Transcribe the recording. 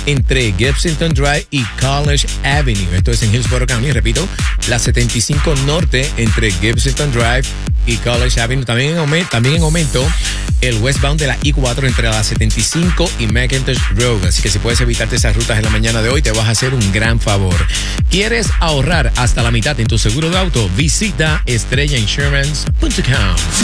entre Gibsonton Drive y College Avenue. Esto es en Hillsborough County. Repito, la 75 Norte entre Gibsonton Drive y College Avenue. También en aumento el westbound de la I-4 entre la 75 y McIntosh Road. Así que si puedes evitarte esas rutas en la mañana de hoy, te vas a hacer un gran favor. ¿Quieres ahorrar hasta la mitad en tu seguro de auto? Visita estrellainsurance.com.